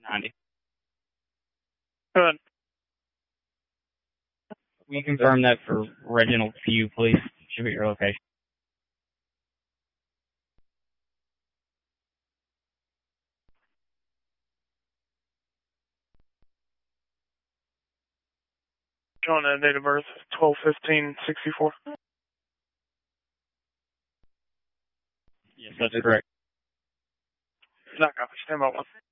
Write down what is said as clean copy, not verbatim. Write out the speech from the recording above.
90. Good. Can you confirm that for Reginald Pugh, please? Should be your location. Showing a date of birth 12/15/64. Yes, that's correct. Not copy. Stand by one.